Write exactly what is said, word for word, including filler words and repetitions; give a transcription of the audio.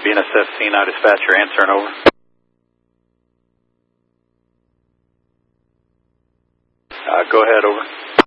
B N S F C now dispatcher answering over. Uh, go ahead, over.